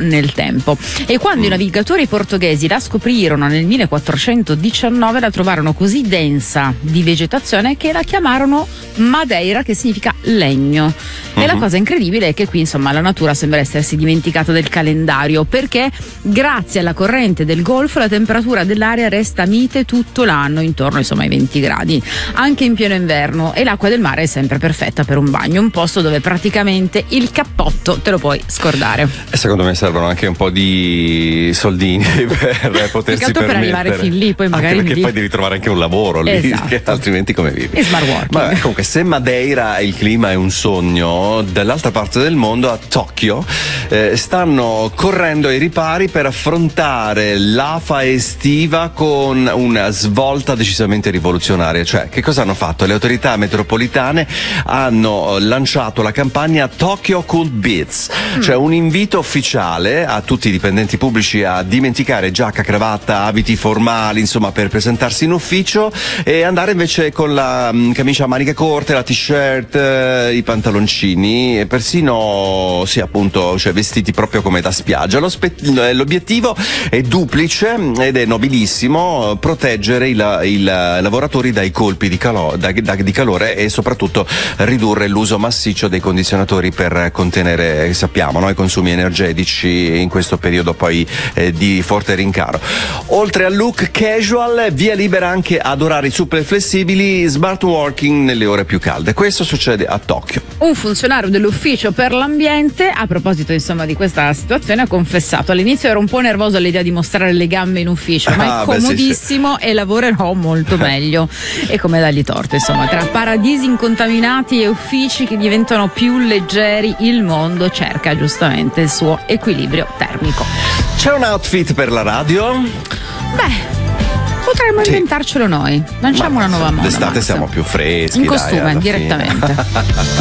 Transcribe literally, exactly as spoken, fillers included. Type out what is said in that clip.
nel tempo. E quando mm. i navigatori portoghesi la scoprirono nel millequattrocentodiciannove, la trovarono così densa di vegetazione che la chiamarono Madeira, che significa legno. Mm-hmm. E la cosa incredibile è che qui, insomma, la natura sembra essersi dimenticata del calendario, perché grazie alla corrente del Golfo la temperatura dell'aria resta mite tutto l'anno, intorno insomma ai venti gradi, anche in pieno inverno, e l'acqua del mare è sempre perfetta per un bagno, un posto dove praticamente il cappotto te lo puoi scordare. E secondo me servono anche un po' di soldini per potersi permettere, per arrivare fin lì, poi magari anche perché lì. poi devi trovare anche un lavoro lì, esatto. che altrimenti come vivi? E smart working. Ma comunque, se Madeira il clima è un sogno, dall'altra parte del mondo, a Tokyo, eh, stanno correndo ai ripari per affrontare l'afa estiva con una svolta decisamente rivoluzionaria. Cioè, che cosa hanno fatto? Le autorità metropolitane hanno lanciato la campagna Tokyo Cool Beats, mm. cioè un invito ufficiale a tutti i dipendenti pubblici a dimenticare giacca, cravatta, abiti formali, insomma, per presentarsi in ufficio e andare invece con la mh, camicia a maniche corte, la t-shirt, eh, i pantaloncini e persino, sì, appunto, cioè vestiti proprio come da spiaggia. Lo spe- l'obiettivo è duplice ed è nobilissimo: proteggere i, la- i la- lavoratori dai colpi di, calo- da- da- di calore e soprattutto ridurre l'uso massiccio dei condizionatori per contenere, sappiamo, no, i consumi energetici in questo periodo poi eh, di forte rincaro. Oltre al look casual, via libera anche ad orari super flessibili, smart working nelle ore più calde. Questo succede a Tokyo. Un funzionario dell'ufficio per l'ambiente, a proposito insomma di questa situazione, ha confessato: all'inizio ero un po' nervoso all'idea di mostrare le gambe in ufficio, ma ah, è comodissimo, beh, sì, sì. e lavorerò molto meglio. E come dargli torto, insomma, tra paradisi incontaminati e uffici che diventano più leggeri, il mondo cerca giustamente il suo equilibrio termico. C'è un outfit per la radio? Beh, potremmo sì. inventarcelo noi. Lanciamo Ma, una nuova moda. D'estate Max. siamo più freschi. In costume, dai, direttamente.